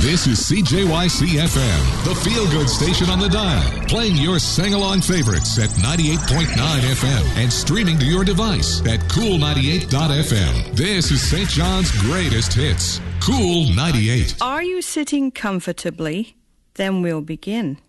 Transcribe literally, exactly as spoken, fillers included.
This is C J Y C F M, the feel-good station on the dial, playing your sing-along favorites at ninety-eight point nine F M and streaming to your device at cool ninety-eight dot F M. This is Saint John's greatest hits, Cool ninety-eight. Are you sitting comfortably? Then we'll begin.